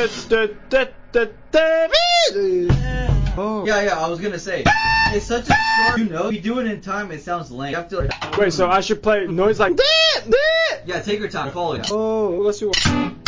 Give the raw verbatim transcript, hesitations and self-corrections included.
Oh. Yeah, yeah, I was gonna say. It's such a short, you know, if you do it in time, it sounds lame. You have to like, wait, so I should play noise like yeah, take your time, follow it. Oh, let's see what